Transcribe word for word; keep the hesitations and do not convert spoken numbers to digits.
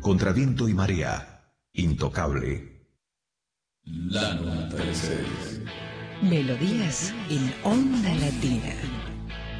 contra viento y marea, intocable. La noventa y seis. Melodías en Onda Latina.